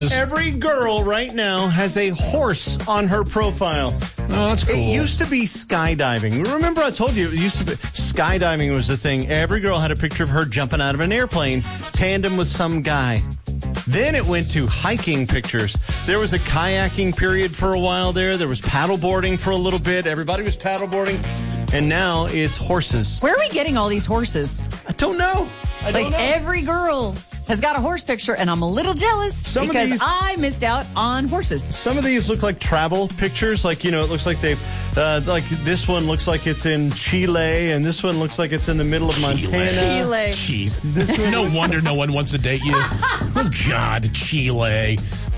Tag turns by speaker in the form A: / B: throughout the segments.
A: Every girl right now has a horse on her profile.
B: Oh, that's cool.
A: It used to be skydiving. Remember I told you it used to be skydiving was the thing. Every girl had a picture of her jumping out of an airplane, tandem with some guy. Then it went to hiking pictures. There was a kayaking period for a while there. There was paddleboarding for a little bit. Everybody was paddleboarding. And now it's horses.
C: Where are we getting all these horses?
A: I don't know.
C: Every girl has got a horse picture, and I'm a little jealous because I missed out on horses.
A: Some of these look like travel pictures. Like, it looks like they've, like this one looks like it's in Chile, and this one looks like it's in the middle of Montana.
C: Chile.
B: Jeez. No wonder no one wants to date you. Oh, God, Chile.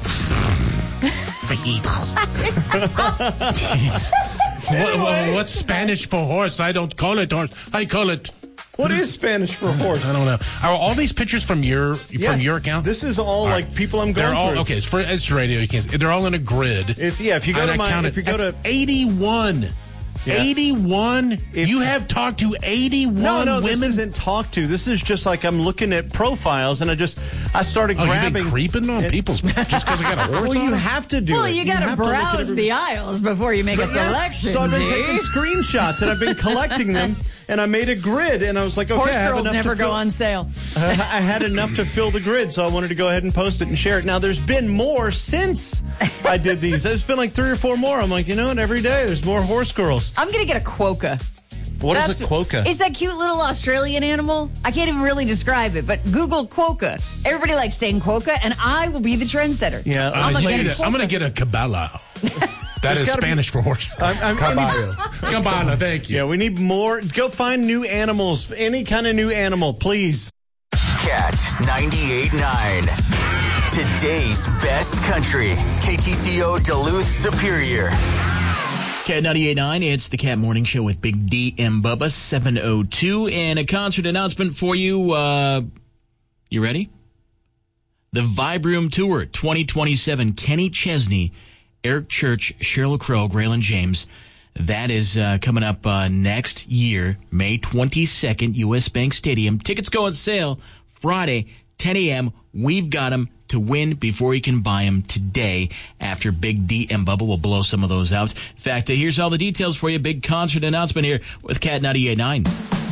B: Jeez. What's Spanish for horse? I don't call it horse. I call it...
A: What is Spanish for horse?
B: I don't know. Are all these pictures from your account?
A: This is all like people I'm going through.
B: Okay, it's radio. You can't. They're all in a grid.
A: If you go to
B: 81. Yeah. 81? You have talked to 81 women?
A: No, this isn't talked to. This is just like I'm looking at profiles, and I started grabbing.
B: You've been creeping on people's just because I got a horse
A: Well,
B: on
A: you
B: them?
A: have to do it.
C: Well, you got to browse the aisles before you make a selection.
A: So I've been taking screenshots, and I've been collecting them, and I made a grid, and I was like, okay,
C: Horse
A: I have
C: girls
A: enough
C: never
A: to fill.
C: go on sale.
A: I had enough to fill the grid, so I wanted to go ahead and post it and share it. Now, there's been more since I did these. There's been like 3 or 4 more. I'm like, every day there's more horse girls.
C: I'm going to get a quokka.
A: What is a quokka?
C: It's that cute little Australian animal. I can't even really describe it, but Google quokka. Everybody likes saying quokka, and I will be the trendsetter.
A: Yeah,
B: I'm going to get a cabala. That is Spanish for horse.
A: Caballo.
B: Cabana, thank you.
A: Yeah, we need more. Go find new animals. Any kind of new animal, please.
D: Cat 98.9. Today's best country. KTCO Duluth Superior.
E: Cat 98.9, it's the Cat Morning Show with Big D and Bubba, 7:02, and a concert announcement for you. You ready? The Vibe Room Tour 2027, Kenny Chesney, Eric Church, Sheryl Crow, Graylin James. That is coming up next year, May 22nd, U.S. Bank Stadium. Tickets go on sale Friday, 10 a.m. We've got them to win before you can buy them today after Big D and Bubba will blow some of those out. In fact, here's all the details for you. Big concert announcement here with Cat 98.9.